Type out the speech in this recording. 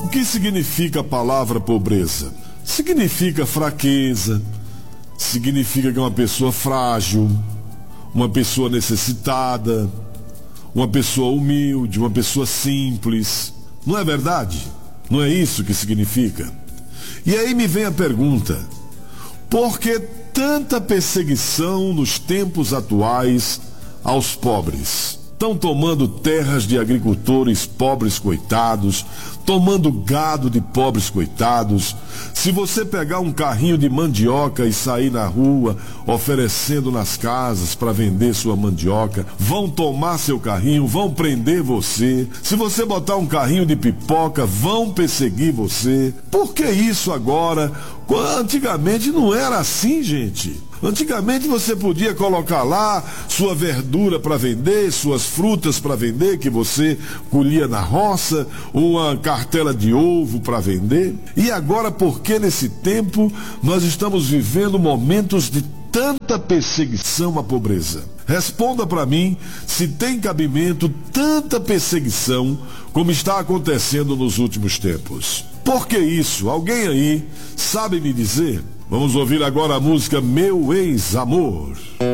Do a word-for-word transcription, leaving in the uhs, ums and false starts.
O que significa a palavra pobreza? Significa fraqueza, significa que é uma pessoa frágil, uma pessoa necessitada, uma pessoa humilde, uma pessoa simples. Não é verdade? Não é isso que significa? E aí me vem a pergunta: por que tanta perseguição nos tempos atuais aos pobres? Estão tomando terras de agricultores pobres coitados, tomando gado de pobres coitados. Se você pegar um carrinho de mandioca e sair na rua oferecendo nas casas para vender sua mandioca, vão tomar seu carrinho, vão prender você. Se você botar um carrinho de pipoca, vão perseguir você. Por que isso agora? Antigamente não era assim, gente. Antigamente você podia colocar lá sua verdura para vender, suas frutas para vender, que você colhia na roça, uma cartela de ovo para vender. E agora, por que nesse tempo nós estamos vivendo momentos de tanta perseguição à pobreza? Responda para mim se tem cabimento tanta perseguição como está acontecendo nos últimos tempos. Por que isso? Alguém aí sabe me dizer? Vamos ouvir agora a música Meu Ex-Amor.